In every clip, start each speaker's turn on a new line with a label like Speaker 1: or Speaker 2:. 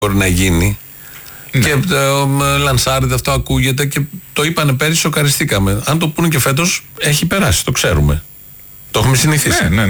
Speaker 1: μπορεί να γίνει. Ναι. Και λανσάρεται, αυτό ακούγεται και το είπανε πέρυσι, σοκαριστήκαμε. Αν το πούνε και φέτος, έχει περάσει, το ξέρουμε. Το έχουμε συνηθίσει.
Speaker 2: Ναι.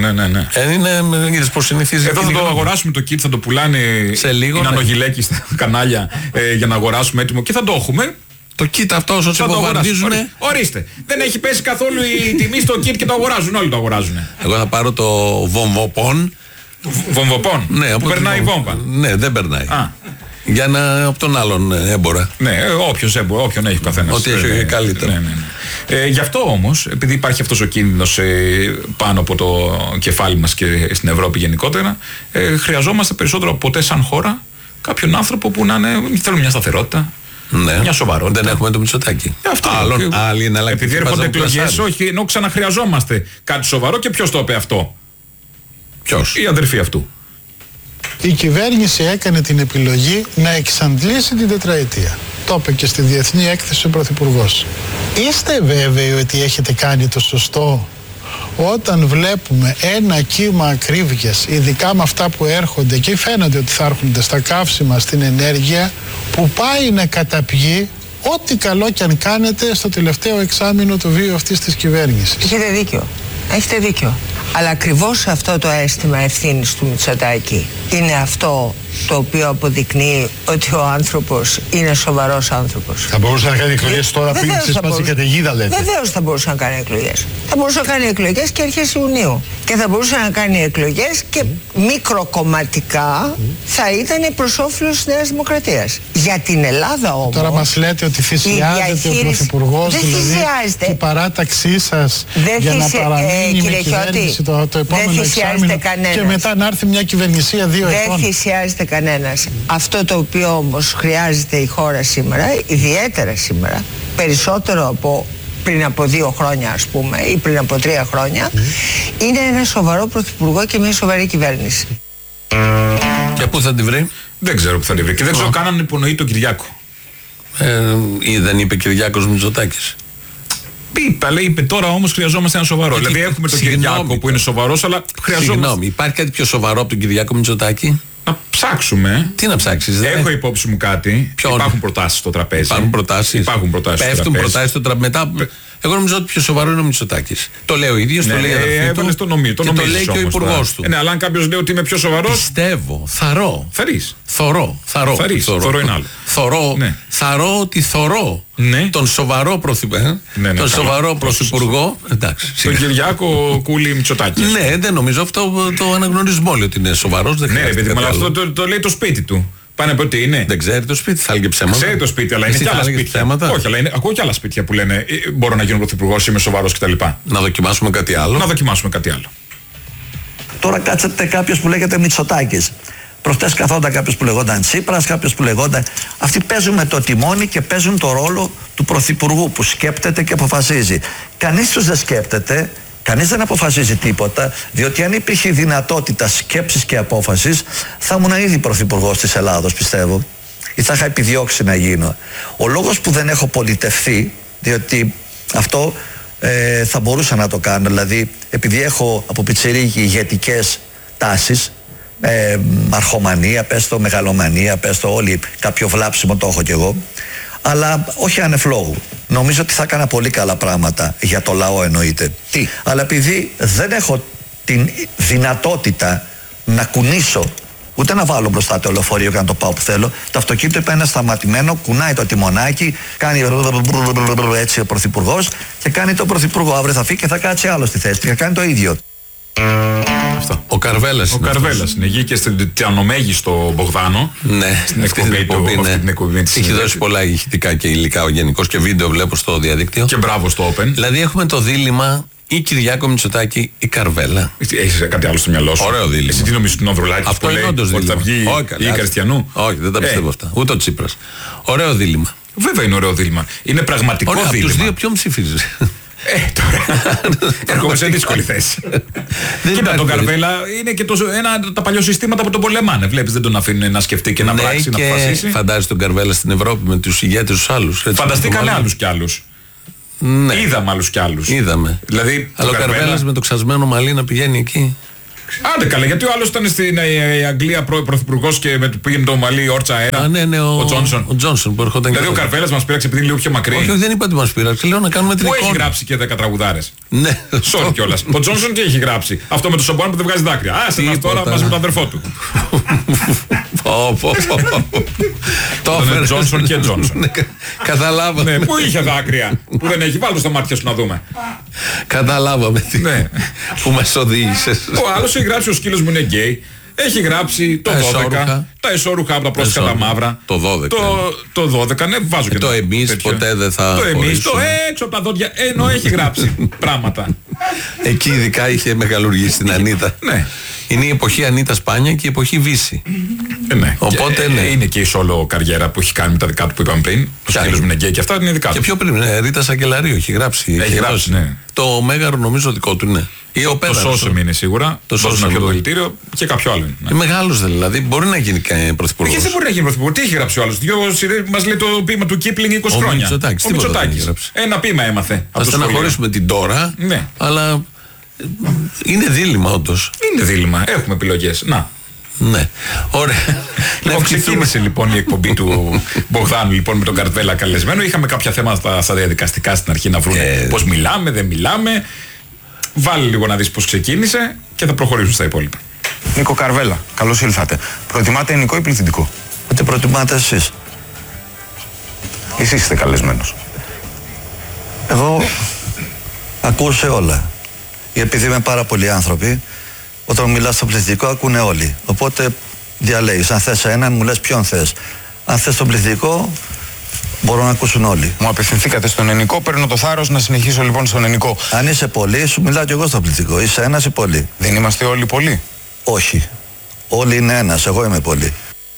Speaker 1: Είδες πώς συνηθίζει.
Speaker 2: Εδώ θα το αγοράσουμε το kit, θα το πουλάνε
Speaker 1: σε λίγο.
Speaker 2: Οι νανογυλαίκοι στα κανάλια για να αγοράσουμε έτοιμο και θα το έχουμε.
Speaker 1: Το kit αυτό όσο σε βομβαρδίζουν.
Speaker 2: Ορίστε. Δεν έχει πέσει καθόλου η τιμή στο kit και το αγοράζουν. Όλοι το αγοράζουν.
Speaker 1: Εγώ θα πάρω το βομβοπόν.
Speaker 2: Βομβοπόν.
Speaker 1: Ναι,
Speaker 2: που περνάει η βόμβα.
Speaker 1: Ναι, δεν περνάει. Για να από τον άλλον έμπορα.
Speaker 2: Ναι, όποιον έχει ο καθένας.
Speaker 1: Ό,τι έχει καλύτερα.
Speaker 2: Ναι. Γι' αυτό όμως, επειδή υπάρχει αυτός ο κίνδυνος πάνω από το κεφάλι μας και στην Ευρώπη γενικότερα, χρειαζόμαστε περισσότερο από ποτέ σαν χώρα κάποιον άνθρωπο που να θέλει μια σταθερότητα.
Speaker 1: Ναι.
Speaker 2: Μια σοβαρότητα.
Speaker 1: Δεν έχουμε το Μητσοτάκη.
Speaker 2: Αυτό. Επειδή έρχονται εκλογές, όχι, ενώ ξαναχρειαζόμαστε κάτι σοβαρό. Και ποιος το είπε αυτό?
Speaker 1: Ποιος?
Speaker 2: Η αδερφή αυτού.
Speaker 3: Η κυβέρνηση έκανε την επιλογή να εξαντλήσει την τετραετία. Το είπε και στη Διεθνή Έκθεση ο Πρωθυπουργός. Είστε βέβαιοι ότι έχετε κάνει το σωστό όταν βλέπουμε ένα κύμα ακρίβειας, ειδικά με αυτά που έρχονται και φαίνεται ότι θα έρχονται στα καύσιμα, στην ενέργεια, που πάει να καταπιεί ό,τι καλό κι αν κάνετε στο τελευταίο εξάμηνο του βίου αυτής της κυβέρνησης?
Speaker 4: Έχετε δίκιο. Αλλά ακριβώς αυτό το αίσθημα ευθύνης του Μητσοτάκη είναι αυτό το οποίο αποδεικνύει ότι ο άνθρωπος είναι σοβαρός άνθρωπος.
Speaker 3: Θα μπορούσε να κάνει εκλογές τώρα πριν ξεσπάσει η καταιγίδα, λέτε?
Speaker 4: Βεβαίως θα μπορούσε να κάνει εκλογές. Θα μπορούσε να κάνει εκλογές και αρχές Ιουνίου. Και θα μπορούσε να κάνει εκλογές και μικροκομματικά θα ήταν προς όφελος της Νέας Δημοκρατίας. Για την Ελλάδα όμως.
Speaker 3: Τώρα μας λέτε ότι θυσιάζεται ο Πρωθυπουργός, δηλαδή η παράταξή σας για να παραμείνει με κυβέρνηση το επόμενο εξάμηνο και μετά να έρθει μια κυβερνησία 2 ετών.
Speaker 4: Δεν θυσιάζεται κανένας. Αυτό το οποίο όμως χρειάζεται η χώρα σήμερα, ιδιαίτερα σήμερα, περισσότερο από πριν από 2 χρόνια ας πούμε ή πριν από 3 χρόνια, είναι ένα σοβαρό πρωθυπουργό και μια σοβαρή κυβέρνηση.
Speaker 1: Και πού θα τη βρει?
Speaker 2: Δεν ξέρω πού θα τη βρει και δεν ξέρω καν αν υπονοεί τον Κυριάκο.
Speaker 1: Ή δεν είπε Κυριάκος Μητσοτάκης?
Speaker 2: Είπε τώρα όμως χρειαζόμαστε ένα σοβαρό. Δηλαδή έχουμε τον Κυριάκο που είναι σοβαρός, αλλά χρειαζόμαστε.
Speaker 1: Συγγνώμη, υπάρχει κάτι πιο σοβαρό από τον Κυριάκο Μητσοτάκη?
Speaker 2: Να ψάξουμε.
Speaker 1: Τι να ψάξεις?
Speaker 2: Έχω υπόψη μου κάτι. Υπάρχουν προτάσεις στο τραπέζι.
Speaker 1: Υπάρχουν προτάσεις. Πέφτουν προτάσεις στο τραπέζι. Μετά. Εγώ νομίζω ότι πιο σοβαρό είναι ο Μητσοτάκης. Το λέει ο ίδιος, το λέει η αδερφή του.
Speaker 2: Έβαλε το νομίζει.
Speaker 1: Και το λέει και ο υπουργός του.
Speaker 2: Ναι, αλλά αν κάποιος λέει ότι είμαι πιο σοβαρός.
Speaker 1: Πιστεύω. Θαρώ.
Speaker 2: Θαρείς.
Speaker 1: Θωρώ
Speaker 2: είναι άλλο.
Speaker 1: Θωρώ ότι θωρώ τον σοβαρό πρωθυπουργό. Εντάξει.
Speaker 2: Τον Κυριάκο Κούλη Μητσοτάκη.
Speaker 1: Ναι, δεν νομίζω, αυτό το αναγνωρίζουμε όλοι ότι είναι σοβαρός.
Speaker 2: Ναι, παιδί, αλλά αυτό το λέει το σπίτι του. Πάνε από ότι είναι.
Speaker 1: Δεν ξέρει το σπίτι, θα έλεγε ψέματα.
Speaker 2: Ξέρει το σπίτι, αλλά είναι και άλλα σπίτια. Όχι, αλλά ακούω και άλλα σπίτια που λένε μπορώ να γίνω πρωθυπουργός, είμαι σοβαρός κτλ.
Speaker 1: Να δοκιμάσουμε κάτι άλλο.
Speaker 5: Τώρα κάτσεται κάποιος που λέγεται Μητσοτάκης. Προχτές καθόταν κάποιος που λεγόταν Τσίπρας, κάποιος που λεγόταν. Αυτοί παίζουν με το τιμόνι και παίζουν το ρόλο του πρωθυπουργού που σκέπτεται και αποφασίζει. Κανείς τους δεν σκέπτεται. Κανείς δεν αποφασίζει τίποτα, διότι αν υπήρχε δυνατότητα σκέψης και απόφασης, θα ήμουν ήδη πρωθυπουργός της Ελλάδος, πιστεύω, ή θα είχα επιδιώξει να γίνω. Ο λόγος που δεν έχω πολιτευθεί, διότι αυτό θα μπορούσα να το κάνω, δηλαδή επειδή έχω από πιτσιρίκι ηγετικές τάσεις, αρχομανία, πες το μεγαλομανία, πες το όλοι, κάποιο βλάψιμο το έχω κι εγώ, αλλά όχι ανεφλόγου. Νομίζω ότι θα έκανα πολύ καλά πράγματα για το λαό, εννοείται. Αλλά επειδή δεν έχω την δυνατότητα να κουνήσω, ούτε να βάλω μπροστά το λεωφορείο και να το πάω που θέλω, το αυτοκίνητο είναι σταματημένο, κουνάει το τιμονάκι, κάνει έτσι ο πρωθυπουργός και κάνει το πρωθυπουργό. Αύριο θα φύγει και θα κάτσει άλλο στη θέση και θα κάνει το ίδιο.
Speaker 1: Αυτό. Ο Καρβέλας
Speaker 2: είναι εκεί και στην Τιανομέγιστο Μπογδάνο.
Speaker 1: Ναι,
Speaker 2: στην εκπομπή.
Speaker 1: Έχει δώσει πολλά ηχητικά και υλικά ο γενικός και βίντεο βλέπω στο διαδίκτυο.
Speaker 2: Και μπράβο στο Open.
Speaker 1: Δηλαδή έχουμε το δίλημμα ή Κυριάκο Μητσοτάκη ή Καρβέλα.
Speaker 2: Έχεις κάτι άλλο στο μυαλό σου?
Speaker 1: Ωραίο δίλημμα.
Speaker 2: Εσύ τι νομίζεις του Ναυρουλάκη?
Speaker 1: Αυτό είναι όντως δίλημμα.
Speaker 2: Ότι θα βγει ή Καριστιανού?
Speaker 1: Όχι, δεν τα πιστεύω αυτά. Ούτε ο Τσίπρας. Ωραίο δίλημμα.
Speaker 2: Βέβαια είναι ωραίο δίλημμα. Είναι πραγματικό δίλημμα.
Speaker 1: Από τους δύο ποιον ψηφίζει?
Speaker 2: Τώρα έρχομαι σε δύσκολη θέση. Κοίτα, τον Καρβέλα είναι και τα παλιοσυστήματα που τον πολεμάνε. Βλέπεις, δεν τον αφήνουν να σκεφτεί και να πράξει, να αποφασίσει.
Speaker 1: Φαντάζεσαι τον Καρβέλα στην Ευρώπη με τους ηγέτες τους άλλους.
Speaker 2: Φανταστήκανε άλλους κι άλλους.
Speaker 1: Ναι.
Speaker 2: Είδαμε άλλους κι άλλους.
Speaker 1: Είδαμε.
Speaker 2: Δηλαδή,
Speaker 1: αλλά ο Καρβέλας με το ξασμένο μαλλί να πηγαίνει εκεί.
Speaker 2: Άντε καλά, γιατί ο άλλος ήταν στην Αγγλία πρωθυπουργός και πήγαινε το Μαλί όρτσα αέρα.
Speaker 1: Ναι, ο Τζόνσον. Ο Τζόνσον που έρχονταν.
Speaker 2: Δηλαδή ο Καρβέλας μας πήραξε επειδή είναι λίγο πιο μακρύ.
Speaker 1: Όχι, δεν είπα ότι μας πήραξε. Λέω να κάνουμε την
Speaker 2: εικόνα.
Speaker 1: εικόνα.
Speaker 2: Έχει γράψει και 10 τραγουδάρες.
Speaker 1: Ναι.
Speaker 2: Sorry κιόλας. Ο Τζόνσον τι έχει γράψει? Αυτό με το σαμπουάν που δεν βγάζει δάκρυα. Άσε μας τώρα μαζί με τον αδερφό του.
Speaker 1: Το έφερε
Speaker 2: Τζόνσον και Τζόνσον.
Speaker 1: Καταλάβαμε.
Speaker 2: Πού είχε δάκρυα που δεν έχει? Βάλω στα μάτια σου να δούμε.
Speaker 1: Καταλάβαμε που μας οδήγησες.
Speaker 2: Ο άλλος έχει γράψει ο σκύλος μου είναι γκέι. Έχει γράψει το 12. Τα εσώρουχα από τα πρόσθετα τα μαύρα.
Speaker 1: Το 12.
Speaker 2: Το 12, ναι, βάζω και
Speaker 1: το εμείς ποτέ δεν θα.
Speaker 2: Το εμείς, το έξω από τα δόντια. Ενώ έχει γράψει πράγματα.
Speaker 1: Εκεί ειδικά είχε μεγαλουργήσει την Ανίτα.
Speaker 2: Ναι.
Speaker 1: Είναι η εποχή Ανίτα Σπάνια και η εποχή Βύση.
Speaker 2: Ναι.
Speaker 1: Οπότε ναι.
Speaker 2: Είναι και η solo καριέρα που έχει κάνει με τα δικά του που είπαμε πριν. Ο σκύλος μου είναι γκέι και αυτά είναι δικά του.
Speaker 1: Και πιο πριν, Ρίτα Σακελαρίου έχει γράψει.
Speaker 2: Έχει γράψει, ναι.
Speaker 1: Το Μέγαρο νομίζω δικό του είναι.
Speaker 2: Το Σόσεμ είναι σίγουρα.
Speaker 1: Το
Speaker 2: Σόσεμ πιο το δηλητήριο και κάποιο άλλο.
Speaker 1: Είναι μεγάλος δηλαδή. Μπορεί να γίνει πρωθυπουργός.
Speaker 2: Γιατί δεν μπορεί να γίνει πρωθυπουργός? Τι έχει γράψει ο άλλος? Μας λέει το ποίημα του Κίπλινγκ 20 χρόνια.
Speaker 1: Ο Μητσοτάκης.
Speaker 2: Ένα ποίημα έμαθε.
Speaker 1: Θα στεναχωρήσουμε την τώρα.
Speaker 2: Ναι.
Speaker 1: Αλλά είναι δίλημμα όντως.
Speaker 2: Είναι δίλημμα. Έχουμε επιλογές. Να.
Speaker 1: Ναι. Ωραία.
Speaker 2: Λοιπόν, ξεκίνησε λοιπόν η εκπομπή του Μπογδάνου λοιπόν, με τον Καρβέλα καλεσμένο. Είχαμε κάποια θέματα στα διαδικαστικά στην αρχή να βρούμε πώς μιλάμε, δεν μιλάμε. Βάλε λίγο να δεις πώς ξεκίνησε και θα προχωρήσουμε στα υπόλοιπα.
Speaker 6: Νίκο Καρβέλα, καλώς ήλθατε. Προτιμάτε ελληνικό ή πληθυντικό?
Speaker 5: Ό,τι προτιμάτε εσείς.
Speaker 6: Εσείς είστε καλεσμένος.
Speaker 5: Εγώ ακούω σε όλα. Επειδή είμαι πάρα πολλοί άνθρωποι, όταν μιλάς στο πληθυντικό ακούνε όλοι. Οπότε διαλέγεις. Αν θες έναν, μου λες ποιον θες. Αν θες τον πληθυντικό, μπορώ να ακούσουν όλοι.
Speaker 6: Μου απευθυνθήκατε στον ελληνικό, παίρνω το θάρρος να συνεχίσω λοιπόν στον ελληνικό.
Speaker 5: Αν είσαι πολύ, σου μιλάω κι εγώ στο πληθυντικό. Είσαι ένας ή πολύ?
Speaker 6: Δεν είμαστε όλοι πολλοί?
Speaker 5: Όχι. Όλοι είναι ένας. Εγώ είμαι πολύ.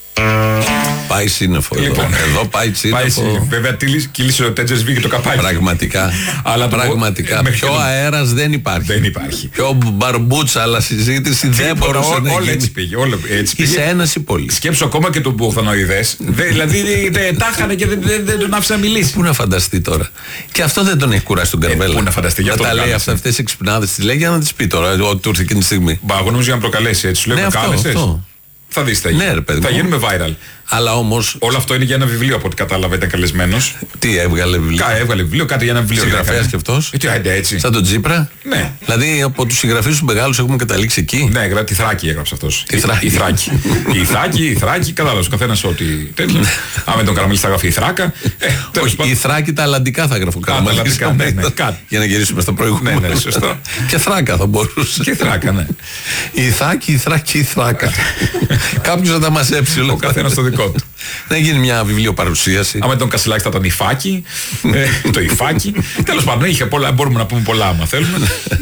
Speaker 1: Πάει σύννεφο.
Speaker 2: Λοιπόν,
Speaker 1: εδώ πάει σύννεφο.
Speaker 2: Βέβαια, κύλησε ο Τέτζερ Σβίγγι το καπάκι.
Speaker 1: Πραγματικά.
Speaker 2: Αλλά
Speaker 1: πραγματικά. Πιο αέρας δεν υπάρχει.
Speaker 2: Δεν υπάρχει.
Speaker 1: Πιο μπαρμπούτσα, αλλά συζήτηση δεν μπορούσε να γίνει.
Speaker 2: Όλα έτσι πήγε.
Speaker 1: Είσαι ένας ή πολύ.
Speaker 2: Σκέψου ακόμα και τον Μπογδανοειδές. Δηλαδή τα είχαν και δεν τον άφησε να μιλήσει.
Speaker 1: Πού να φανταστεί τώρα. Και αυτό δεν τον έχει κουράσει τον Καρβέλα.
Speaker 2: Πού να φανταστεί.
Speaker 1: Να τα λέει αυτές οι εξυπνάδες τη λέει για να τις πει τώρα. Ότι του ήρθε εκείνη τη στιγμή.
Speaker 2: Μπα, νομίζω για να προκαλέσει έτσι. Σου λέω κάλεσες. Θα δεις τι θα γίνει. Θα γίνουμε viral.
Speaker 1: Αλλά όμως.
Speaker 2: Όλο αυτό είναι για ένα βιβλίο από ό,τι κατάλαβα. Ήταν καλεσμένος.
Speaker 1: Τι έβγαλε βιβλίο?
Speaker 2: Έβγαλε βιβλίο, κάτι για ένα βιβλίο.
Speaker 1: Συγγραφέας κι αυτός.
Speaker 2: Έτσι.
Speaker 1: Σαν τον Τσίπρα.
Speaker 2: Ναι.
Speaker 1: Δηλαδή από τους συγγραφείς του μεγάλους έχουμε καταλήξει εκεί.
Speaker 2: Ναι, τη Θράκη έγραψε αυτός. Η Θράκη, κατάλαβε. Ο καθένας ό,τι τέτοιο. Αν με τον Καραμέλη θα γράφει η Θράκα.
Speaker 1: Όχι, η Θράκη τα αλλαντικά θα γράφει ο Καραμέλης. Για να γυρίσουμε στο προηγούμενο.
Speaker 2: Ναι, σωστό.
Speaker 1: Και Θράκα θα μπορούσε.
Speaker 2: Και Θράκα, ναι.
Speaker 1: Η Θάκη, η Θράκη, η Θράκα. Κάποιος θα τα μαζέψει.
Speaker 2: Ο καθένας το δικό του.
Speaker 1: Να γίνει μια βιβλιοπαρουσίαση.
Speaker 2: Άμα τον Κασιλάκη θα ήταν υφάκι. Το υφάκι. Τέλος πάντων, είχε πολλά, μπορούμε να πούμε πολλά άμα θέλουμε.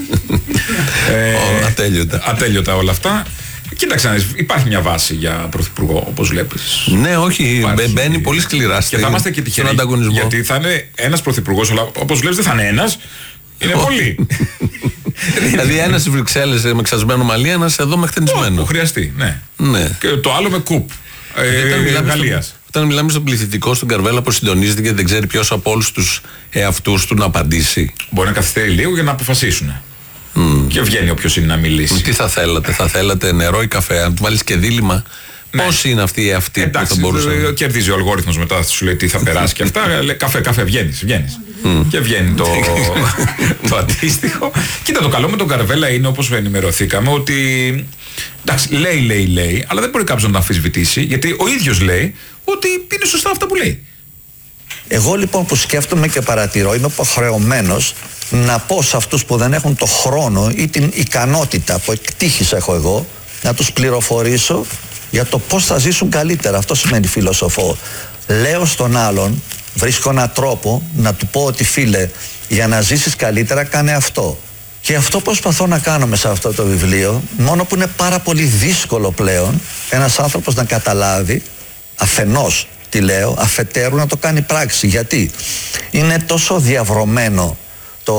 Speaker 2: Ατέλειωτα όλα αυτά. Κοίταξε, υπάρχει μια βάση για πρωθυπουργό, όπως βλέπεις.
Speaker 1: Ναι, όχι, μπαίνει πολύ σκληρά
Speaker 2: και θα είμαστε και τυχεροί ανταγωνισμό. Γιατί θα είναι ένας πρωθυπουργός, αλλά όπως βλέπεις δεν θα είναι ένας. Είναι πολύ.
Speaker 1: Δηλαδή ένας στις Βρυξέλλες με ξασμένο μαλλί, ένας εδώ με χτενισμένο.
Speaker 2: Που χρειαστεί, ναι. Και το άλλο με κουπ. Γαλλίας.
Speaker 1: Όταν μιλάμε στον πληθυντικό, στον Καρβέλα που συντονίζεται και δεν ξέρει ποιος από όλους τους εαυτούς του να απαντήσει.
Speaker 2: Μπορεί να καθυστερεί λίγο για να αποφασίσουν. Και βγαίνει όποιος είναι να μιλήσει.
Speaker 1: Τι θα θέλατε νερό ή καφέ, αν του βάλεις και δίλημμα. Ναι. Πώς είναι αυτοί οι εαυτοί που θα μπορούσαν.
Speaker 2: Κερδίζει ο αλγόριθμος μετά, σου λέει τι θα περάσει και αυτά. Λέει καφέ, βγαίνεις. Και βγαίνει το αντίστοιχο. Κοίτα, το καλό με τον Καρβέλα είναι, όπως ενημερωθήκαμε, ότι εντάξει, λέει, αλλά δεν μπορεί κάποιος να το αμφισβητήσει, γιατί ο ίδιος λέει ότι είναι σωστά αυτά που λέει.
Speaker 5: Εγώ λοιπόν που σκέφτομαι και παρατηρώ, είμαι υποχρεωμένος να πω σε αυτούς που δεν έχουν το χρόνο ή την ικανότητα που εκτύχης έχω εγώ, να τους πληροφορήσω για το πώς θα ζήσουν καλύτερα. Αυτό σημαίνει φιλοσοφώ. Λέω στον άλλον, βρίσκω έναν τρόπο να του πω ότι φίλε, για να ζήσεις καλύτερα κάνε αυτό. Και αυτό προσπαθώ να κάνω μέσα σε αυτό το βιβλίο, μόνο που είναι πάρα πολύ δύσκολο πλέον ένας άνθρωπος να καταλάβει αφενός τι λέω, αφετέρου να το κάνει πράξη. Γιατί είναι τόσο διαβρωμένο το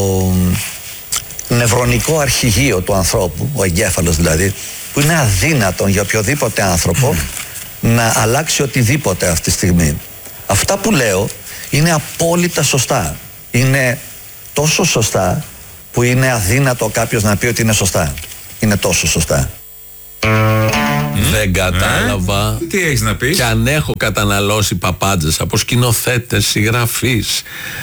Speaker 5: νευρονικό αρχηγείο του ανθρώπου, ο εγκέφαλος δηλαδή, που είναι αδύνατον για οποιοδήποτε άνθρωπο να αλλάξει οτιδήποτε αυτή τη στιγμή. Αυτά που λέω είναι απόλυτα σωστά. Είναι τόσο σωστά που είναι αδύνατο κάποιος να πει ότι είναι σωστά. είναι τόσο σωστά.
Speaker 1: Δεν κατάλαβα.
Speaker 2: Τι έχεις να πεις?
Speaker 1: Και αν έχω καταναλώσει παπάντζες από σκηνοθέτες, συγγραφείς,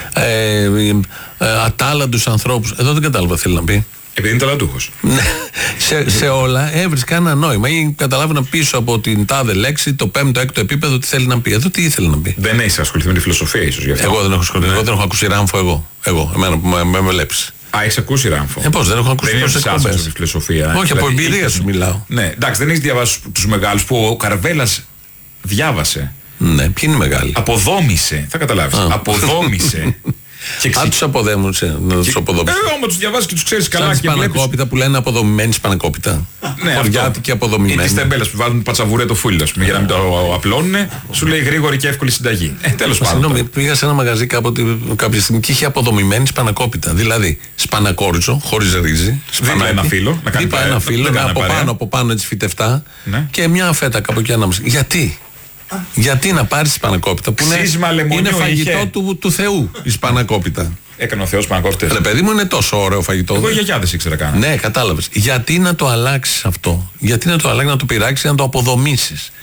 Speaker 1: ατάλλαντους ανθρώπους. Εδώ δεν κατάλαβα θέλει να πει.
Speaker 2: Επειδή είναι ταλαντούχος.
Speaker 1: σε όλα έβρισκα ένα νόημα ή καταλάβαινα πίσω από την τάδε λέξη το 5ο, 6ο επίπεδο τι θέλει να πει. Εδώ τι ήθελε να πει.
Speaker 2: Δεν έχεις ασχοληθεί με τη φιλοσοφία ίσως γι' αυτό.
Speaker 1: Εγώ δεν έχω ασχοληθεί. Εγώ δεν έχω ακούσει Ράμφο εμένα που με βλέπει.
Speaker 2: Α, έχεις ακούσει Ράμφο.
Speaker 1: Πώς δεν έχω ακούσει τόσες εκπομπές.
Speaker 2: Τη φιλοσοφία.
Speaker 1: Όχι, από εμπειρία σου μιλάω.
Speaker 2: Ναι, εντάξει, δεν έχεις διαβάσει τους μεγάλους που ο Καρβέλας διάβασε.
Speaker 1: Ναι, ποιοι είναι οι μεγάλοι.
Speaker 2: Αποδόμησε, θα καταλάβεις. Αποδόμησε.
Speaker 1: Αν τους αποδέμουσε, να τους αποδομήσει.
Speaker 2: Όμως τους διαβάζεις και τους ξέρεις καλά.
Speaker 1: Σαν
Speaker 2: και
Speaker 1: σπανακόπιτα που λένε αποδομημένη σπανακόπιτα.
Speaker 2: Ναι,
Speaker 1: χωριάτικη αποδομημένη.
Speaker 2: Ή τις τεμπέλες που βάζουν πατσαβουρέ το φούλι, ας πούμε, για να μην το απλώνουνε, σου λέει γρήγορη και εύκολη συνταγή. Τέλος πάντων.
Speaker 1: Συγγνώμη, πήγα σε ένα μαγαζί κάποια στιγμή και είχε αποδομημένη σπανακόπιτα. Δηλαδή σπανακόριζο, χωρίς ρύζι.
Speaker 2: Δίπλα ένα φύλλο.
Speaker 1: Δίπλα ένα φύλλο, από πάνω έτσι φυτευτά. Και μια φέτα κάπου εκεί ανάμεσα. Γιατί να πάρεις σπανακόπιτα που είναι φαγητό του Θεού η σπανακόπιτα.
Speaker 2: Έκανε ο Θεός σπανακόπιτες.
Speaker 1: Ρε παιδί μου, είναι τόσο ωραίο φαγητό.
Speaker 2: Εγώ γιαγιάδες ήξερα καν.
Speaker 1: Ναι, κατάλαβες. Γιατί να το αλλάξεις αυτό. Γιατί να το αλλάξεις, να το πειράξεις, να το αποδομήσεις.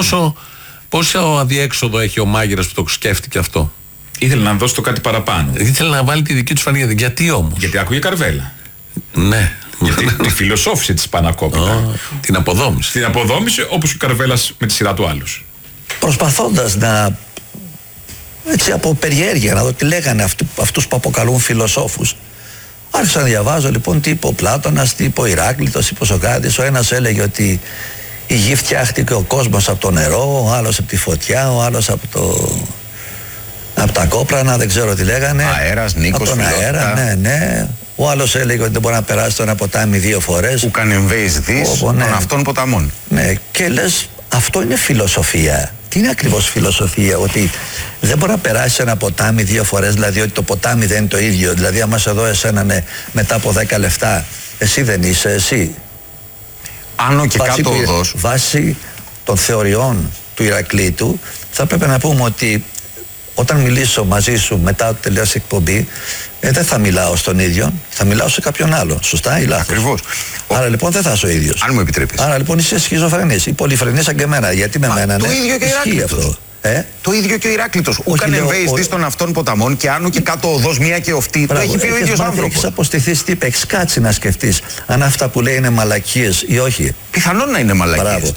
Speaker 1: Πόσο αδιέξοδο έχει ο μάγειρας που το σκέφτηκε αυτό.
Speaker 2: Ήθελε να δώσει το κάτι παραπάνω.
Speaker 1: Ήθελε να βάλει τη δική του φανία. Γιατί όμως.
Speaker 2: Γιατί άκουγε Καρβέλα.
Speaker 1: Ναι.
Speaker 2: Γιατί τη φιλοσόφησε τη σπανακόπιτα.
Speaker 1: Την αποδόμησε.
Speaker 2: Την αποδόμησε όπως και ο Καρβέλας με τη σειρά του άλλους.
Speaker 5: Προσπαθώντας να, έτσι από περιέργεια, να δω τι λέγανε αυτούς που αποκαλούν φιλοσόφους, άρχισα να διαβάζω λοιπόν τι είπε ο Πλάτωνας, τι είπε ο Ηράκλειτος, είπε ο Σοκράτης. Ο ένας έλεγε ότι η γη φτιάχτηκε ο κόσμος από το νερό, ο άλλος από τη φωτιά, ο άλλος από τα κόπρανα, δεν ξέρω τι λέγανε.
Speaker 6: Αέρας, Νίκος,
Speaker 5: από τον αέρα, ναι. Ο άλλος έλεγε ότι δεν μπορεί να περάσει το ένα ποτάμι 2 φορές.
Speaker 6: Που κανεμβαίεις δις των αυτών ποταμών.
Speaker 5: Ναι, και λες, αυτό είναι φιλοσοφία. Τι είναι ακριβώς φιλοσοφία? Ότι δεν μπορεί να περάσει ένα ποτάμι 2 φορές, δηλαδή ότι το ποτάμι δεν είναι το ίδιο. Δηλαδή, άμα σε δω εσένα μετά από 10 λεπτά, εσύ δεν είσαι εσύ.
Speaker 6: Άνω και κάτω οδός.
Speaker 5: Βάσει των θεωριών του Ηρακλήτου, θα πρέπει να πούμε ότι όταν μιλήσω μαζί σου μετά το τελειώσει η εκπομπή, δεν θα μιλάω στον ίδιο, θα μιλάω σε κάποιον άλλο. Σωστά ή λάθος?
Speaker 6: Ακριβώς.
Speaker 5: Άρα λοιπόν δεν θα είσαι ο ίδιος.
Speaker 6: Αν μου επιτρέπεις.
Speaker 5: Άρα λοιπόν είσαι σχιζοφρενής ή πολυφρενής σαν και εμένα. Γιατί με μένα
Speaker 6: το ίδιο και ο Ηράκλειτος.
Speaker 5: Το
Speaker 6: ίδιο και ο Ηράκλειτος. Ου κανεμβαίεις δις των αυτών ποταμών και άνω και κάτω οδός μία και οφτή. Το έχει πει ο ίδιος άνθρωπος.
Speaker 5: Έχεις αποστηθείς τι είπε, έχεις κάτσει να σκεφτείς αν αυτά που λέει είναι μαλακίες ή όχι.
Speaker 6: Πιθανόν να είναι μαλακίες.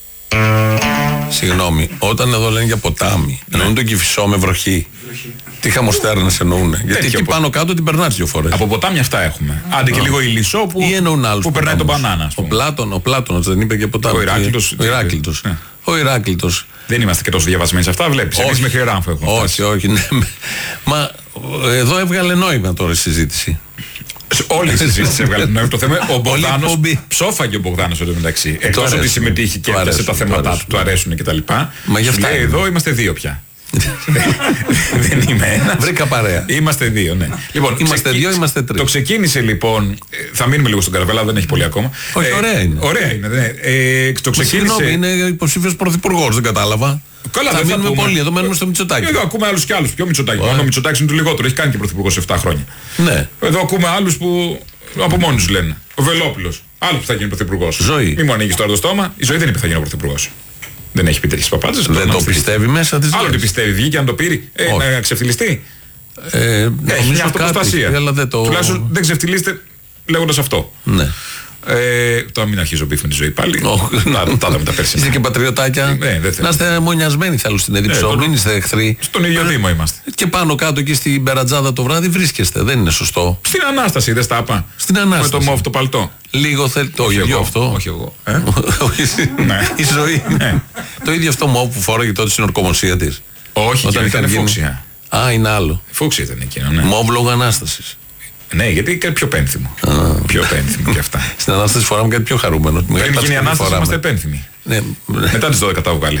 Speaker 1: Συγγνώμη, όταν εδώ λένε για ποτάμι, εννοούν τον Κηφισό με βροχή. Τι χαμοστέρνες εννοούν. Γιατί εκεί πάνω κάτω την περνάς 2 φορές.
Speaker 2: Από ποτάμια αυτά έχουμε. Άντε και λίγο ηλισσό που περνάει τον μπανάνα.
Speaker 1: Ο Πλάτωνας δεν είπε και ποτάμι.
Speaker 2: Ο Ηράκλειτος.
Speaker 1: Ο Ηράκλειτος.
Speaker 2: Δεν είμαστε και τόσο διαβασμένοι σε αυτά, βλέπεις. Εμείς μέχρι Ράμφο έχουμε.
Speaker 1: Όχι. Ναι. Μα εδώ έβγαλε νόημα τώρα η συζήτηση.
Speaker 2: Όλη η συζήτηση έβγαλε νόημα. Το θέμα ο Μπογδάνος. Ψόφαγε ο Μπογδάνος εδώ μεταξύ. Εκτός ότι συμμετείχε και έπιασε τα θέματα του αρέσουν κτλ.
Speaker 1: Μα γι' αυτά.
Speaker 2: Εδώ είμαστε 2 πια. Δεν είμαι ένας.
Speaker 1: Βρήκα παρέα.
Speaker 2: Είμαστε 2, ναι. Λοιπόν,
Speaker 1: είμαστε 2, είμαστε 3.
Speaker 2: Το ξεκίνησε λοιπόν. Θα μείνουμε λίγο στον Καρβέλα, δεν έχει πολύ ακόμα.
Speaker 1: Όχι, ωραία είναι.
Speaker 2: Ωραία είναι. Το ξεκίνησε.
Speaker 1: Συγγνώμη, είναι υποψήφιος πρωθυπουργός, δεν κατάλαβα.
Speaker 2: Καλά,
Speaker 1: θα μείνουμε πολύ, εδώ μένουμε στο Μητσοτάκη.
Speaker 2: Εδώ ακούμε άλλους και άλλους. Ποιο Μητσοτάκη? Μόνο ο Μητσοτάκης είναι το λιγότερο. Έχει κάνει και πρωθυπουργός σε 7 χρόνια.
Speaker 1: Ναι.
Speaker 2: Εδώ ακούμε άλλους που από μόνοι τους λένε. Ο Βελόπουλος. Άλλος που θα γίνει πρωθυπουργός.
Speaker 1: Ζωή.
Speaker 2: Μη μου ανοίγεις τώρα το στόμα. Η Ζωή δεν είπε θα γίνει πρωθυπουργός. Δεν έχει πει τέτοιες παπάτσες.
Speaker 1: Δεν το πιστεύει μέσα της.
Speaker 2: Άλλο τι πιστεύει. Βγήκε αν το πήρε. Να ξεφτυλιστεί. Έχει μια αυτοπροστασία. Τουλάχιστον δεν ξεφτυλίστε λέγοντας αυτό.
Speaker 1: Ναι.
Speaker 2: Τώρα μην αρχίζω μπιφ με τη Ζωή πάλι. Τα τα πέρσι.
Speaker 1: Είστε και πατριωτάκια. Να είστε μονιασμένοι θέλω στην Ερυψό. Μην είστε εχθροί.
Speaker 2: Στον ίδιο Δήμο είμαστε.
Speaker 1: Και πάνω κάτω εκεί στην Περατζάδα το βράδυ βρίσκεστε. Δεν είναι σωστό.
Speaker 2: Στην Ανάσταση δεν στα είπα.
Speaker 1: Στην Ανάσταση.
Speaker 2: Με το μόβ το παλτό.
Speaker 1: Λίγο θέλει. Το ίδιο αυτό.
Speaker 2: Όχι εγώ.
Speaker 1: Η Ζωή. Το ίδιο αυτό μόβ που φόραγε τότε στην ορκομοσία τη.
Speaker 2: Όχι, ήταν φούξια.
Speaker 1: Α, είναι άλλο.
Speaker 2: Φούξια ήταν εκείνο.
Speaker 1: Μόβ λόγω Ανάστασης.
Speaker 2: Ναι, γιατί κάτι πιο πένθυμο. Πιο πένθυμο κι αυτά.
Speaker 1: Στην Ανάσταση φοράμε κάτι πιο χαρούμενο.
Speaker 2: Πριν γίνει η Ανάσταση είμαστε πένθυμοι. Μετά τις 12 τα βγάλε.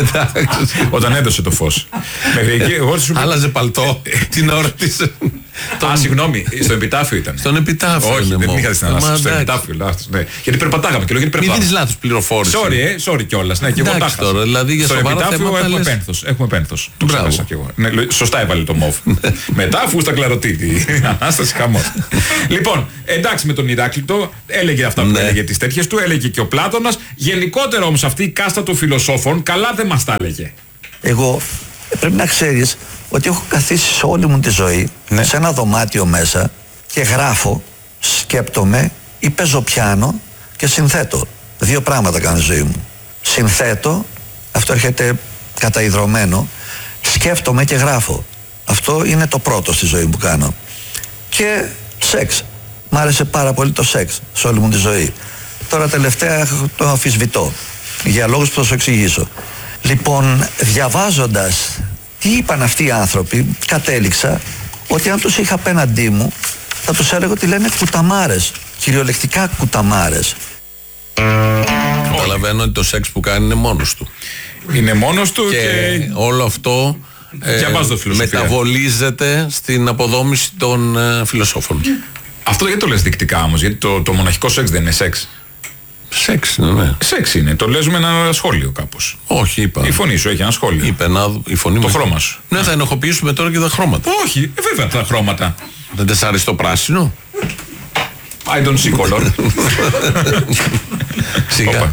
Speaker 2: Όταν έδωσε το φως.
Speaker 1: Άλλαζε παλτό την ώρα της
Speaker 2: συγγνώμη, στο επιτάφιο ήταν.
Speaker 1: Στον επιτάφιο.
Speaker 2: Όχι, δεν είχα στην ανάσταση. Στο επιτάφιο, λάθος. Ναι. Γιατί περπατάγαμε και λόγω
Speaker 1: Μην δίνεις λάθος πληροφόρηση.
Speaker 2: Sorry κιόλας. Ναι, και εγώ τάχασα.
Speaker 1: Τώρα, δηλαδή για σοβαρά θέματα
Speaker 2: έχουμε πένθος. Το ξέχασα κι εγώ. Ναι, σωστά έβαλε το μόβ. Μετά φούστα κλαρωτήτη. Ανάσταση χαμός. Λοιπόν, εντάξει με τον Ηράκλειτο, έλεγε αυτά που έλεγε τις τέτοιες του, έλεγε και ο Πλάτωνας. Γενικότερα όμως αυτή η κάστα των φιλοσόφων καλά δεν μας τα έλεγε.
Speaker 5: Εγώ πρέπει να ξέρεις ότι έχω καθίσει σε όλη μου τη ζωή σε ένα δωμάτιο μέσα και γράφω, σκέπτομαι ή παίζω πιάνο και συνθέτω. 2 πράγματα κάνω στη ζωή μου. Συνθέτω, αυτό έρχεται καταϊδρωμένο, σκέφτομαι και γράφω. Αυτό είναι το πρώτο στη ζωή που κάνω. Και σεξ. Μ' άρεσε πάρα πολύ το σεξ σε όλη μου τη ζωή. Τώρα τελευταία το αμφισβητώ. Για λόγους που θα σου εξηγήσω. Λοιπόν, διαβάζοντας τι είπαν αυτοί οι άνθρωποι, κατέληξα ότι αν τους είχα απέναντί μου θα τους έλεγα ότι λένε κουταμάρες. Κυριολεκτικά κουταμάρες.
Speaker 1: Καταλαβαίνω ότι το σεξ που κάνει είναι μόνος του.
Speaker 2: Είναι μόνος του
Speaker 1: και όλο αυτό μεταβολίζεται στην αποδόμηση των φιλοσόφων.
Speaker 2: Αυτό γιατί το λες δεικτικά όμως, γιατί το μοναχικό σεξ δεν είναι σεξ.
Speaker 1: Σεξ είναι, ναι.
Speaker 2: Σεξ είναι, το λες με ένα σχόλιο κάπως.
Speaker 1: Όχι, είπα.
Speaker 2: Η φωνή σου έχει ένα σχόλιο.
Speaker 1: Είπε η φωνή
Speaker 2: το χρώμα σου.
Speaker 1: Ναι, θα ενοχοποιήσουμε τώρα και τα χρώματα.
Speaker 2: Όχι, βέβαια τα χρώματα.
Speaker 1: Δεν τες άρεσε το πράσινο.
Speaker 2: I don't see color.
Speaker 1: Σιγά.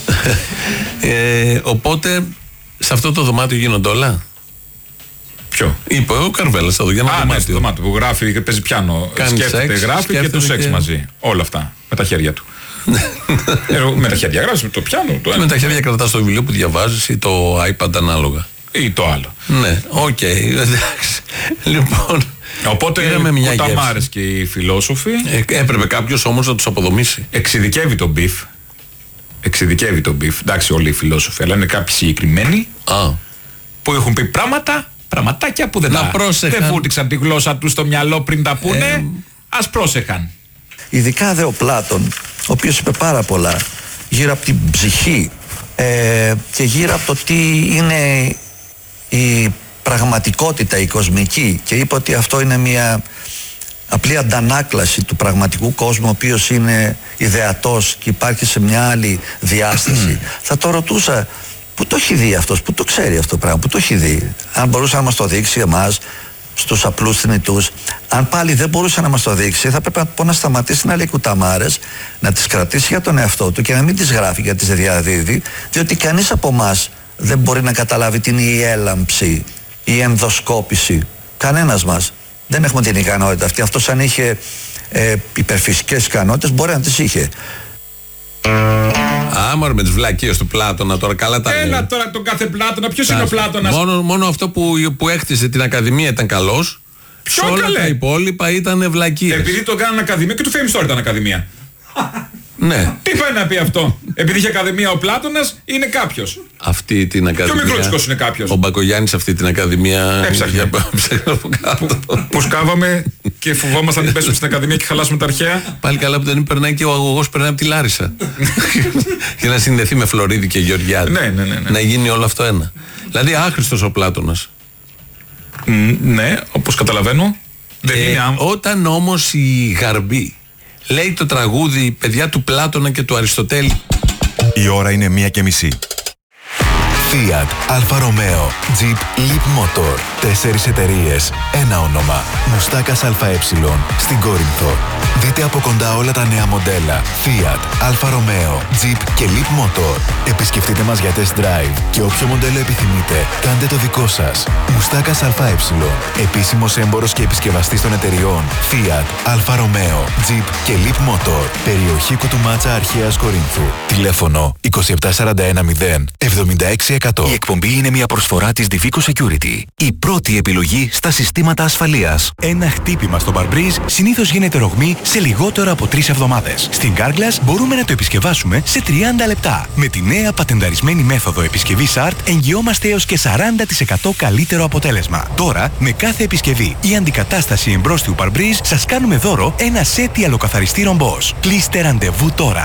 Speaker 1: Οπότε, σε αυτό το δωμάτιο γίνονται όλα.
Speaker 2: Ποιο?
Speaker 1: Είπε ο Καρβέλας εδώ για ένα δωμάτιο.
Speaker 2: Ναι, στο δωμάτιο που γράφει και παίζει πιάνο. Σκέφτεται, γράφει και το σεξ μαζί. Όλα αυτά. Με τα χέρια του. Με τα χέρια γράφει, με το πιάνο.
Speaker 1: Με τα χέρια κρατάς το βιβλίο που διαβάζεις ή το iPad ανάλογα.
Speaker 2: Ή το άλλο.
Speaker 1: Ναι, οκ. Εντάξει. Λοιπόν.
Speaker 2: Οπότε οι κουταμάρες και οι φιλόσοφοι.
Speaker 1: Έπρεπε κάποιος όμως να τους αποδομήσει.
Speaker 2: Εξειδικεύει τον μπιφ. Εντάξει, όλοι οι φιλόσοφοι, αλλά είναι κάποιοι συγκεκριμένοι που έχουν πει πραγματάκια που δεν φούτηξαν τη γλώσσα τους στο μυαλό πριν τα πούνε. Ας πρόσεχαν.
Speaker 5: Ειδικά δε ο Πλάτων, ο οποίος είπε πάρα πολλά γύρω από την ψυχή και γύρω από το τι είναι η πραγματικότητα, η κοσμική, και είπε ότι αυτό είναι μια απλή αντανάκλαση του πραγματικού κόσμου, ο οποίος είναι ιδεατός και υπάρχει σε μια άλλη διάσταση. Θα το ρωτούσα, πού το έχει δει αυτός, πού το ξέρει αυτό το πράγμα, πού το έχει δει? Αν μπορούσε να μας το δείξει εμάς, στους απλούς θνητούς. Αν πάλι δεν μπορούσε να μας το δείξει, θα πρέπει να σταματήσει να λέει κουταμάρες, να τις κρατήσει για τον εαυτό του και να μην τις γράφει για τις διαδίδει, διότι κανείς από εμάς δεν μπορεί να καταλάβει τι είναι η έλαμψη, η ενδοσκόπηση. Κανένας μας. Δεν έχουμε την ικανότητα αυτή. Αυτός αν είχε υπερφυσικές ικανότητες μπορεί να τις είχε.
Speaker 1: Άμα με τις βλακίες του Πλάτωνα τώρα, καλά τα λέει.
Speaker 2: Έλα τώρα τον κάθε Πλάτωνα, ποιος είναι ο Πλάτωνας?
Speaker 1: Μόνο αυτό που έκτισε την Ακαδημία ήταν καλός.
Speaker 2: Ποιο
Speaker 1: όλα
Speaker 2: καλέ?
Speaker 1: τα υπόλοιπα ήταν βλακίες.
Speaker 2: Επειδή το κάνανε Ακαδημία και του Fame Story ήταν Ακαδημία.
Speaker 1: Ναι.
Speaker 2: Τι πάει να πει αυτό? Επειδή είχε Ακαδημία ο Πλάτωνας, είναι κάποιος.
Speaker 1: Αυτή την Ακαδημία.
Speaker 2: Πιο μικρότσικος είναι κάποιος.
Speaker 1: Ο Μπακογιάννης αυτή την Ακαδημία.
Speaker 2: Έψαχνε. Που σκάβαμε και φοβόμασταν να πέσουμε στην Ακαδημία και χαλάσουμε τα αρχαία.
Speaker 1: Πάλι καλά που δεν περνάει και ο αγωγός περνάει από τη Λάρισα. Για να συνδεθεί με Φλωρίδη και Γεωργιάδη.
Speaker 2: Ναι.
Speaker 1: Να γίνει όλο αυτό ένα. Δηλαδή άχρηστος ο Πλάτωνας.
Speaker 2: Ναι, όπως καταλαβαίνω.
Speaker 1: Όταν όμως η Γαρμπή λέει το τραγούδι παιδιά του Πλάτωνα και του Αριστοτέλη.
Speaker 7: Η ώρα είναι 1:30. Fiat, Alfa Romeo, Jeep, Leap Motor. 4 εταιρείες, ένα όνομα. Μουστάκας ΑΕ στην Κόρινθο. Δείτε από κοντά όλα τα νέα μοντέλα Fiat, Alfa Romeo, Jeep και Leap Motor. Επισκεφτείτε μας για test drive και όποιο μοντέλο επιθυμείτε, κάντε το δικό σας. Μουστάκας ΑΕ, επίσημος έμπορος και επισκευαστής των εταιριών Fiat, Alfa Romeo, Jeep και Leap Motor. Περιοχή Κουτουμάτσα Αρχαίας Κορίνθου. Τηλέφωνο 27410 76%. Η εκπομπή είναι μια προσφορά της Divico Security. Η πρώτη επιλογή στα συστήματα ασφαλείας.
Speaker 8: Ένα χτύπημα στο Barbreeze συνήθως γίνεται ρογμή σε λιγότερο από 3 εβδομάδες. Στην Carglass μπορούμε να το επισκευάσουμε σε 30 λεπτά. Με τη νέα πατενταρισμένη μέθοδο επισκευής ART εγγυόμαστε έως και 40% καλύτερο αποτέλεσμα. Τώρα, με κάθε επισκευή ή αντικατάσταση εμπρόστιου Barbreeze σας κάνουμε δώρο ένα σετ ιαλοκαθαριστήρων Bosch. Κλείστε ραντεβού τώρα.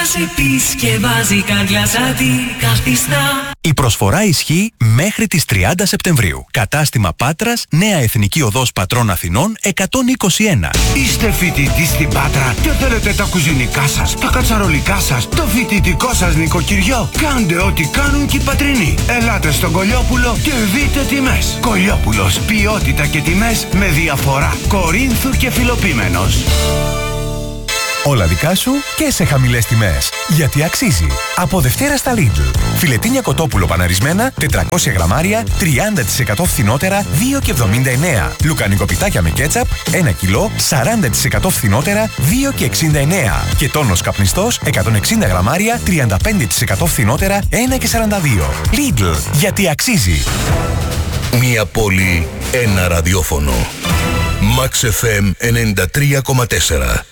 Speaker 9: Καργκλάς επισκευάζει, Καργκλάς αντικαθιστά.
Speaker 8: Η προσφορά ισχύει μέχρι τις 30 Σεπτεμβρίου. Κατάστημα Πάτρας, Νέα Εθνική Οδός Πατρών Αθηνών 121.
Speaker 10: Είστε φοιτητής στην Πάτρα και θέλετε τα κουζινικά σας, τα κατσαρολικά σας, το φοιτητικό σας νοικοκυριό? Κάντε ό,τι κάνουν και οι πατρινοί. Ελάτε στον Κολιόπουλο και δείτε τιμές. Κολιόπουλος, ποιότητα και τιμές με διαφορά. Κορίνθου και Φιλοπίμενος.
Speaker 8: Όλα δικά σου και σε χαμηλές τιμές. Γιατί αξίζει. Από Δευτέρα στα Lidl. Φιλετίνια κοτόπουλο παναρισμένα, 400 γραμμάρια, 30% φθηνότερα, 2,79. Λουκανικοπιτάκια με κέτσαπ, 1 κιλό, 40% φθηνότερα, 2,69. Και τόνος καπνιστός, 160 γραμμάρια, 35% φθηνότερα, 1,42. Lidl. Γιατί αξίζει.
Speaker 11: Μία πόλη, ένα ραδιόφωνο. Max FM 93,4.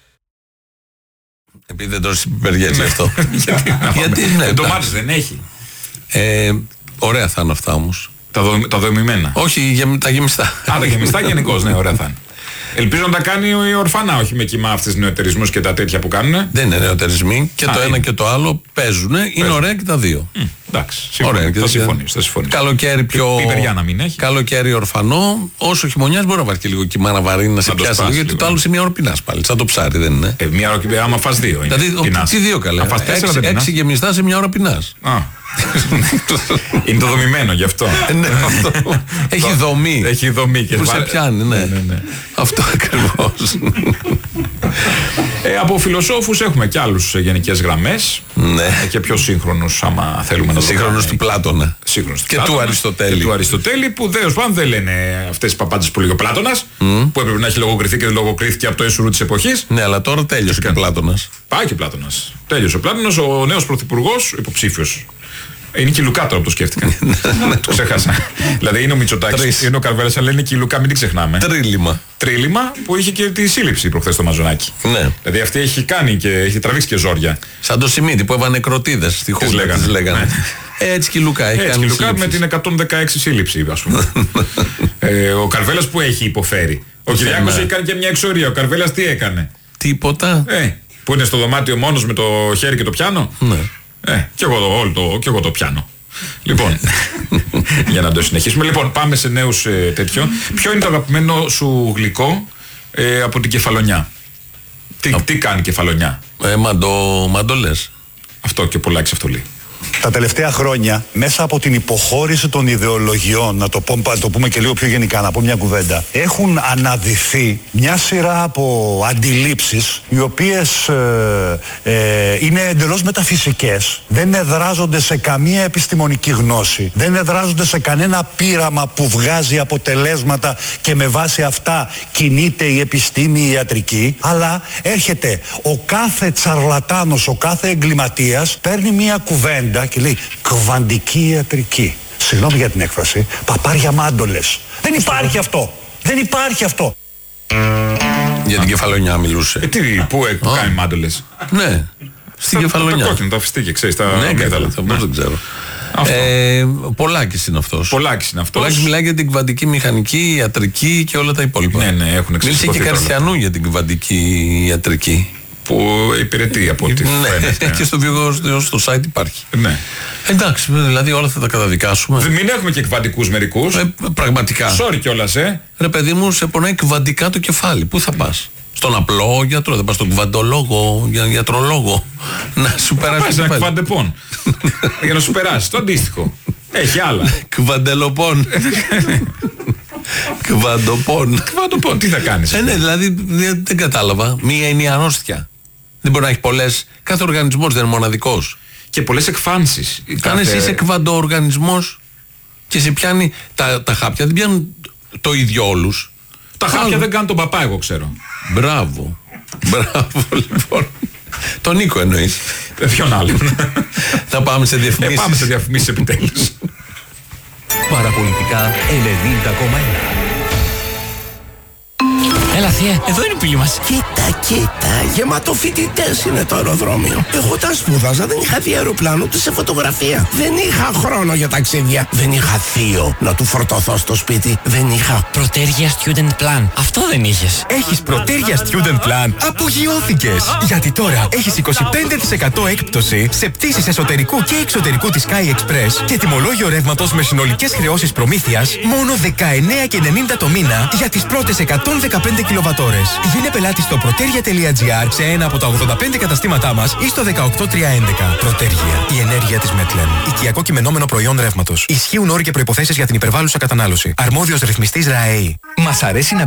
Speaker 1: Επειδή δεν τρώσει πιπεριά έτσι αυτό.
Speaker 2: Γιατί ντομάτες δεν έχει.
Speaker 1: Ωραία θα είναι αυτά όμως.
Speaker 2: Τα δομημένα.
Speaker 1: Όχι, τα γεμιστά.
Speaker 2: Τα γεμιστά γενικώς, ναι, ωραία θα είναι. Ελπίζω να τα κάνει η Ορφανά, όχι με κοιμά αυτές νεοτερισμούς και τα τέτοια που κάνουν.
Speaker 1: Δεν είναι νεοτερισμοί και το ένα και το άλλο παίζουν. Είναι ωραία και τα δύο.
Speaker 2: Εντάξει, θα συμφωνήσω.
Speaker 1: Καλοκαίρι πιο.
Speaker 2: Πιπεριά να μην έχει.
Speaker 1: Καλοκαίρι ορφανό. Όσο χειμωνιάς μπορεί να βάλει και λίγο κοιμά να βαρύνει, να σε πιάσει λίγο. Γιατί το άλλο σε μια ώρα πεινάς πάλι. Σαν το ψάρι δεν είναι.
Speaker 2: Μια ώρα πεινάς, άμα φας δύο.
Speaker 1: Δηλαδή, τι δύο καλά. 6 γεμιστά σε μια ώρα πεινάς.
Speaker 2: Είναι το δομημένο γι' αυτό.
Speaker 1: Έχει δομή.
Speaker 2: Έχει δομή και
Speaker 1: που σε πιάνει, ναι. Αυτό ακριβώς.
Speaker 2: Από φιλοσόφους έχουμε και άλλους γενικές γραμμές. Και πιο σύγχρονους, άμα θέλουμε να
Speaker 1: σύγχρονους του Πλάτωνα. Και του Αριστοτέλη.
Speaker 2: Και του Αριστοτέλη, που δεν λένε αυτές τις παπάντες που λέει ο Πλάτωνας, που έπρεπε να έχει λογοκριθεί και δεν λογοκρίθηκε από το έσουρου της εποχής.
Speaker 1: Ναι, αλλά τώρα τέλειωσε και ο Πλάτωνας.
Speaker 2: Πάει και ο Πλάτωνας. Τέλειωσε ο Πλάτωνας, ο νέος πρωθυπουργός, υποψήφιος. Είναι και η Λουκά τώρα που το σκέφτηκα. Το ξέχασα. Δηλαδή είναι ο Μητσοτάκης, είναι ο Καρβέλας, αλλά είναι και η Λουκά, μην την ξεχνάμε. Τρίλημα που είχε και τη σύλληψη προχθές στο Μαζονάκι.
Speaker 1: Ναι.
Speaker 2: Δηλαδή αυτή έχει κάνει και έχει τραβήξει και ζόρια.
Speaker 1: Σαν το Σιμίτι που έβανε κροτίδες στη χώρα. Τις λέγανε. Έτσι και η Λουκά έχει κάνει.
Speaker 2: Η Λουκά με την 116 σύλληψη, ας πούμε. Ο Καρβέλας που έχει υποφέρει. Ο Κυριάκος έχει κάνει και μια εξορία. Ο Καρβέλας τι έκανε?
Speaker 1: Τίποτα.
Speaker 2: Που είναι στο δωμάτιο μόνος με το χέρι και το πιάνο. Και εγώ το πιάνω. Λοιπόν, για να το συνεχίσουμε. Λοιπόν, πάμε σε νέους τέτοιο. Ποιο είναι το αγαπημένο σου γλυκό από την Κεφαλονιά? Τι κάνει η Κεφαλονιά?
Speaker 1: Μαντολές.
Speaker 2: Αυτό και πολλά εξαυτολή.
Speaker 12: Τα τελευταία χρόνια, μέσα από την υποχώρηση των ιδεολογιών, να το πούμε και λίγο πιο γενικά, να πω μια κουβέντα, έχουν αναδυθεί μια σειρά από αντιλήψεις, οι οποίες είναι εντελώς μεταφυσικές, δεν εδράζονται σε καμία επιστημονική γνώση, δεν εδράζονται σε κανένα πείραμα που βγάζει αποτελέσματα και με βάση αυτά κινείται η επιστήμη, η ιατρική, αλλά έρχεται ο κάθε τσαρλατάνος, ο κάθε εγκληματίας, παίρνει μια κουβέντα και λέει κβαντική ιατρική. Συγγνώμη για την έκφραση, παπάρια μάντολες. Δεν υπάρχει αυτό. Δεν υπάρχει αυτό.
Speaker 1: Για την Κεφαλονιά μιλούσε.
Speaker 2: Πού κάνει μάντολες?
Speaker 1: Ναι, στην Κεφαλονιά.
Speaker 2: Τα κόκκινα, τα φιστίκια, ξέρεις, τα
Speaker 1: μέταλλα. Δεν ξέρω. Πολάκης είναι αυτός.
Speaker 2: Πολάκης
Speaker 1: μιλάει για την κβαντική μηχανική, ιατρική και όλα τα υπόλοιπα.
Speaker 2: Ναι, έχουν εξηγήσει.
Speaker 1: Μίλησε και Καριστιανού για την κβαντική ιατρική.
Speaker 2: Που υπηρετεί από ό,τι φαίνεται.
Speaker 1: Και στο site υπάρχει.
Speaker 2: Ναι.
Speaker 1: Εντάξει, δηλαδή όλα θα τα καταδικάσουμε.
Speaker 2: Μην έχουμε και κβαντικούς μερικούς.
Speaker 1: Πραγματικά.
Speaker 2: Sorry κιόλας,
Speaker 1: Ρε παιδί μου, σε πονάει κβαντικά το κεφάλι. Πού θα πας? Στον απλό γιατρό, δεν πας στον κβαντολόγο, γιατρολόγο. Να σου περάσει.
Speaker 2: Πας ένα κβαντεπών. Για να σου περάσει. Το αντίστοιχο. Έχει άλλα.
Speaker 1: Κβαντελοπών.
Speaker 2: Κβαντοπών, τι θα κάνεις?
Speaker 1: Ναι, δηλαδή δεν κατάλαβα. Μία είναι η αρρώστια. Δεν μπορεί να έχει πολλές. Κάθε οργανισμός δεν είναι μοναδικός.
Speaker 2: Και πολλές εκφάνσεις.
Speaker 1: Αν εσύ είσαι κβαντοοργανισμός και σε πιάνει. Τα χάπια δεν πιάνουν το ίδιο όλους.
Speaker 2: Τα χάπια δεν κάνουν τον παπά, εγώ ξέρω.
Speaker 1: Μπράβο, λοιπόν. Τον Νίκο εννοείς?
Speaker 2: Ποιον άλλον?
Speaker 1: Θα πάμε σε διαφημίσεις.
Speaker 2: Πάμε σε διαφημίσεις επιτέλους.
Speaker 8: Παραπολιτικά 90,1.
Speaker 13: Έλα θεία, εδώ είναι η πύλη μας.
Speaker 14: Κοίτα, γεμάτο φοιτητές είναι το αεροδρόμιο. Εγώ όταν σπούδαζα δεν είχα δει αεροπλάνο ούτε σε φωτογραφία. Δεν είχα χρόνο για ταξίδια. Δεν είχα θείο να του φορτωθώ στο σπίτι. Δεν είχα
Speaker 13: Πρωτέργεια Student Plan. Αυτό δεν είχες.
Speaker 15: Έχεις Πρωτέργεια Student Plan. Απογειώθηκες. Γιατί τώρα έχεις 25% έκπτωση σε πτήσεις εσωτερικού και εξωτερικού της Sky Express και τιμολόγιο ρεύματος με συνολικές χρεώσεις προμήθειας μόνο 19,90 το μήνα για τις πρώτες 115 κιλοβατόρες. Γίνε πελάτη στο protergia.gr σε ένα από τα 85 καταστήματά μας ή στο 18311. Πρωτέργεια. Η ενέργεια της Metlen. Οικιακό κειμενόμενο προϊόν ρεύματος. Ισχύουν όροι και προϋποθέσεις για την υπερβάλλουσα κατανάλωση. Αρμόδιος ρυθμιστής ΡΑΕΗ. Μας αρέσει να